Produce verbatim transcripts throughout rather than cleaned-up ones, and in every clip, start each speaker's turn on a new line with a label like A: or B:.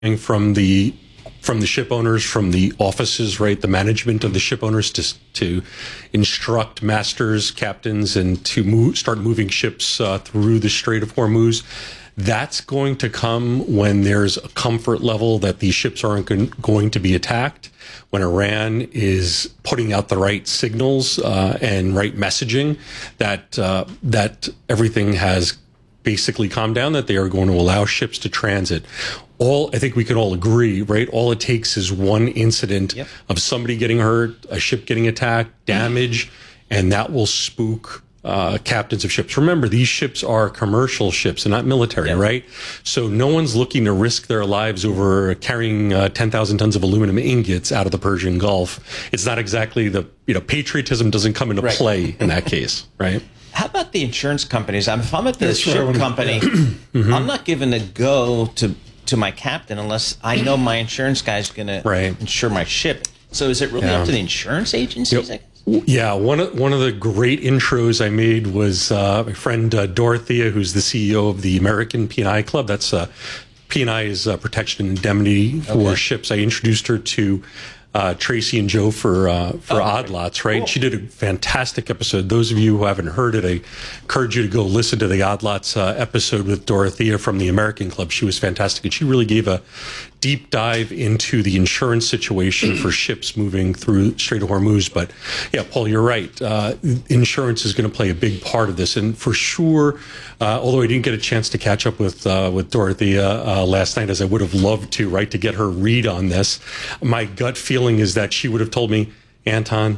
A: from the from the ship owners, from the offices, right, the management of the ship owners to to instruct masters, captains, and to move, start moving ships uh, through the Strait of Hormuz. That's going to come when there's a comfort level that these ships aren't going to be attacked, when Iran is putting out the right signals uh, and right messaging that uh, that everything has basically calmed down, that they are going to allow ships to transit. All I think we can all agree, right? All it takes is one incident yep. of somebody getting hurt, a ship getting attacked, damage, and that will spook uh, captains of ships. Remember, these ships are commercial ships and not military, yep. right? So no one's looking to risk their lives over carrying uh, ten thousand tons of aluminum ingots out of the Persian Gulf. It's not exactly the, you know, patriotism doesn't come into right. play in that case, right?
B: How about the insurance companies? I mean, if I'm at the That's ship company, mm-hmm. I'm not given a go to to my captain unless I know my insurance guy's going right. to insure my ship. So is it really yeah. up to the insurance agencies? Yep.
A: Yeah, one of one of the great intros I made was uh, my friend uh, Dorothea, who's the C E O of the American P and I Club. That's uh, P and I is uh, protection and indemnity for okay. ships. I introduced her to Uh, Tracy and Joe for uh, for oh, Odd Lots, right? Cool. She did a fantastic episode. Those of you who haven't heard it, I encourage you to go listen to the Odd Lots uh, episode with Dorothea from the American Club. She was fantastic, and she really gave a deep dive into the insurance situation for ships moving through Strait of Hormuz. But yeah, Paul, you're right. Uh, insurance is going to play a big part of this, and for sure. Uh, although I didn't get a chance to catch up with uh, with Dorothea uh, last night, as I would have loved to, right, to get her read on this. My gut feeling is that she would have told me, Anton,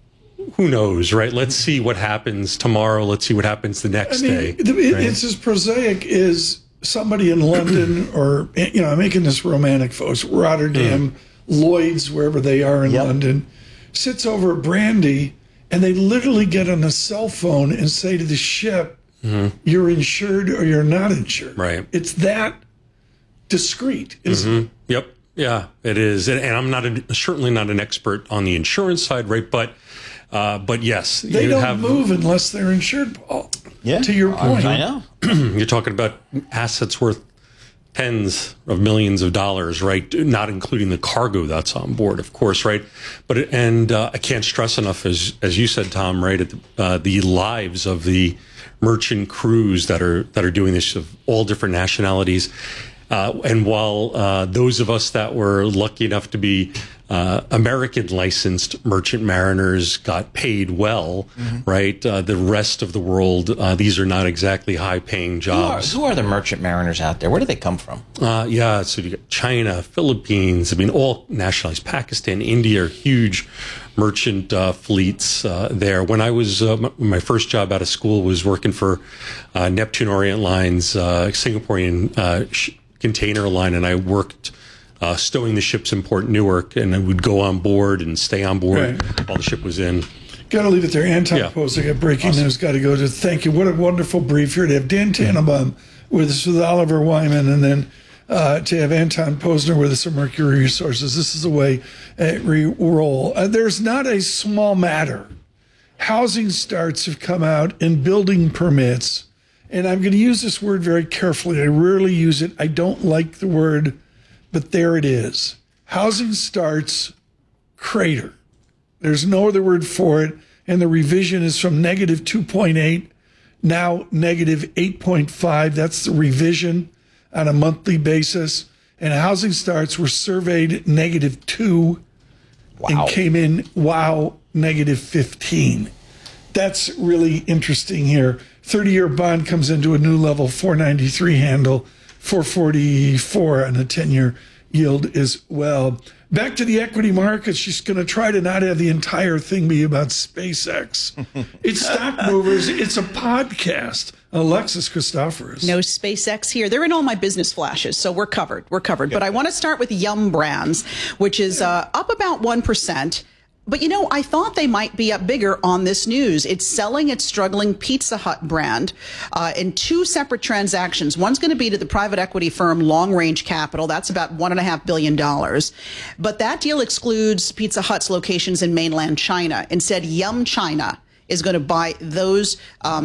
A: who knows, right? Let's see what happens tomorrow. Let's see what happens the next
C: I mean,
A: day.
C: It,
A: right?
C: It's as prosaic as somebody in London or, you know, I'm making this romantic, folks, Rotterdam, mm. Lloyd's, wherever they are in yep. London, sits over a brandy, and they literally get on a cell phone and say to the ship, mm-hmm. you're insured or you're not insured.
A: Right.
C: It's that discreet, isn't
A: mm-hmm.
C: it?
A: Yep. Yeah, it is. And, and I'm not a, certainly not an expert on the insurance side, right? But uh, but yes.
C: They
A: you
C: don't
A: have,
C: move unless they're insured, Paul.
B: Yeah.
C: To your point.
B: I know.
A: You're talking about assets worth tens of millions of dollars, right? Not including the cargo that's on board, of course, right? But it, and uh, I can't stress enough, as as you said, Tom, right? At the, uh, the lives of the merchant crews that are that are doing this, of all different nationalities. Uh, and while uh, those of us that were lucky enough to be uh, American licensed merchant mariners got paid well, mm-hmm. right? Uh, the rest of the world, uh, these are not exactly high paying jobs.
B: Who are, who are the merchant mariners out there? Where do they come from?
A: Uh, yeah, so you got China, Philippines, I mean, all nationalized, Pakistan, India, are huge merchant uh, fleets uh, there. When I was, uh, m- my first job out of school was working for uh, Neptune Orient Lines, uh, Singaporean uh, sh- container line, and I worked uh, stowing the ships in Port Newark, and I would go on board and stay on board right. while the ship was in.
C: Got to leave it there. Anton
A: yeah.
C: Posner, I got breaking
A: awesome.
C: news. Got to go to thank you. What a wonderful brief here to have Dan Tannenbaum with us with Oliver Wyman, and then uh, to have Anton Posner with us at Mercury Resources. This is the way uh, we roll. Uh, there's not a small matter. Housing starts have come out and building permits. And I'm going to use this word very carefully. I rarely use it. I don't like the word, but there it is. Housing starts crater. There's no other word for it. And the revision is from negative two point eight, now negative eight point five. That's the revision on a monthly basis. And housing starts were surveyed negative two wow. and came in, wow, negative fifteen. That's really interesting here. thirty-year bond comes into a new level, four ninety-three handle, four forty-four on a ten-year yield as well. Back to the equity markets. She's going to try to not have the entire thing be about SpaceX. It's Stock Movers. It's a podcast. Alexis Christoforous.
D: No SpaceX here. They're in all my business flashes, so we're covered. We're covered. But I want to start with Yum Brands, which is uh, up about one percent. But, you know, I thought they might be up bigger on this news. It's selling its struggling Pizza Hut brand uh, in two separate transactions. One's going to be to the private equity firm Long Range Capital. That's about one point five billion dollars. But that deal excludes Pizza Hut's locations in mainland China. Instead, Yum China is going to buy those um,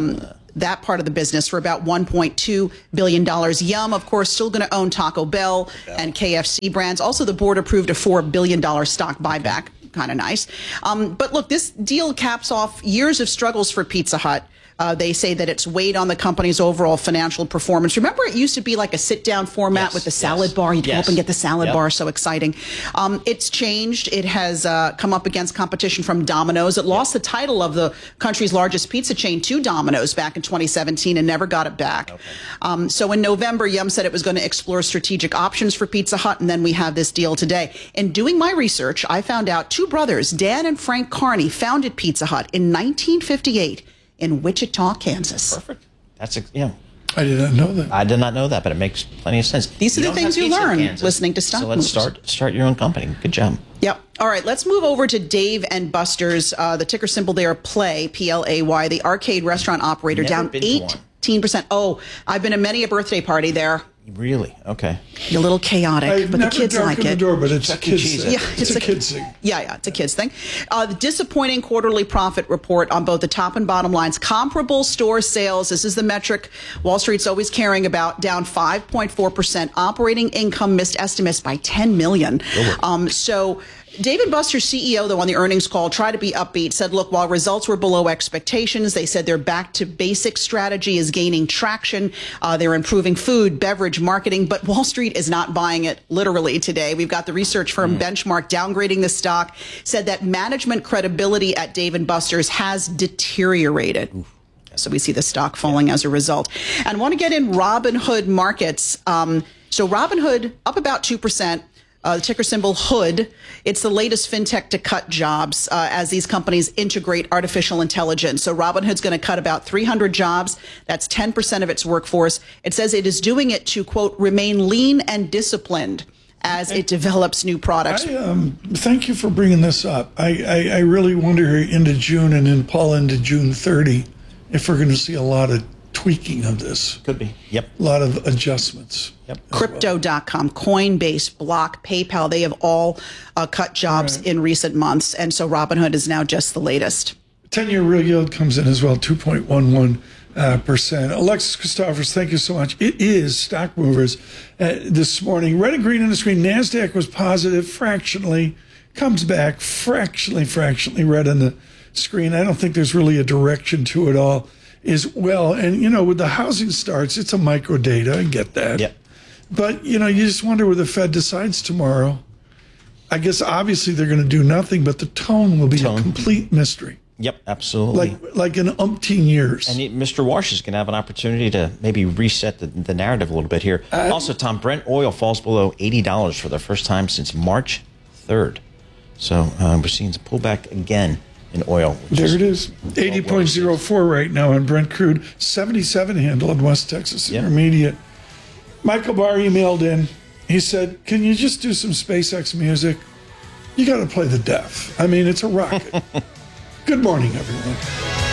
D: that part of the business for about one point two billion dollars. Yum, of course, still going to own Taco Bell and K F C brands. Also, the board approved a four billion dollars stock buyback. Kind of nice. Um, but look, this deal caps off years of struggles for Pizza Hut. Uh, they say that it's weighed on the company's overall financial performance. Remember, it used to be like a sit-down format yes, with the salad yes, bar. You'd yes. go up and get the salad yep. bar. So exciting. Um, it's changed. It has uh, come up against competition from Domino's. It lost yep. the title of the country's largest pizza chain to Domino's back in twenty seventeen and never got it back. Okay. Um, so in November, Yum said it was going to explore strategic options for Pizza Hut, and then we have this deal today. In doing my research, I found out two brothers, Dan and Frank Carney, founded Pizza Hut in nineteen fifty-eight. In Wichita, Kansas.
B: Perfect. That's a, yeah.
C: I did not know that.
B: I did not know that, but it makes plenty of sense.
D: These are
B: you
D: the things you learn listening to Stock
B: So let's
D: Moves.
B: start start your own company. Good job.
D: Yep. All right. Let's move over to Dave and Buster's. Uh, the ticker symbol there, Play, P L A Y, the arcade restaurant operator,
B: Never
D: down
B: been to
D: eighteen percent. Oh, I've been to many a birthday party there.
B: Really? Okay.
D: A little chaotic,
C: I've
D: but the kids like
C: it. The door, but it's a kids
B: cheese,
C: thing.
D: Yeah,
C: it's, it's a, a kids thing.
D: Yeah, yeah, it's a kids thing. Uh, the disappointing quarterly profit report on both the top and bottom lines. Comparable store sales. This is the metric Wall Street's always caring about. Down five point four percent. Operating income missed estimates by ten million dollars. Um, so. Dave and Buster's C E O, though, on the earnings call, tried to be upbeat, said, look, while results were below expectations, they said their back-to-basic strategy is gaining traction. Uh, they're improving food, beverage, marketing, but Wall Street is not buying it literally today. We've got the research firm mm. Benchmark downgrading the stock, said that management credibility at Dave and Buster's has deteriorated. Oof. So we see the stock falling yeah. as a result. And I want to get in Robinhood markets. Um, so Robinhood up about two percent. Uh, the ticker symbol Hood. It's the latest fintech to cut jobs uh, as these companies integrate artificial intelligence. So Robinhood's going to cut about three hundred jobs. That's ten percent of its workforce. It says it is doing it to, quote, remain lean and disciplined as it develops new products.
C: I, um, thank you for bringing this up. I, I, I really wonder into June and then Paul into June thirtieth if we're going to see a lot of tweaking of this.
B: Could be. Yep.
C: A lot of adjustments.
B: Yep.
D: Crypto dot com, Coinbase, Block, PayPal, they have all uh, cut jobs right. in recent months. And so Robinhood is now just the latest.
C: ten-year real yield comes in as well, two point one one percent. Uh, Alexis Christophers, thank you so much. It is Stock Movers uh, this morning. Red and green on the screen. NASDAQ was positive fractionally, comes back fractionally, fractionally red on the screen. I don't think there's really a direction to it all. Is well, and you know, with the housing starts, it's a micro data. I get that.
B: Yep.
C: But you know, you just wonder where the Fed decides tomorrow. I guess obviously they're going to do nothing, but the tone will be tone. a complete mystery.
B: Yep, absolutely.
C: Like like in umpteen years.
B: And he, Mister Wash is going to have an opportunity to maybe reset the, the narrative a little bit here. Uh, also, Tom, Brent oil falls below eighty dollars for the first time since March third. So uh, we're seeing some pullback again in oil.
C: There is it is. eighty point oh four right now on Brent crude. seventy-seven handle in West Texas
B: yep.
C: Intermediate. Michael Barr emailed in. He said, can you just do some SpaceX music? You got to play the deaf. I mean, it's a rocket. Good morning, everyone.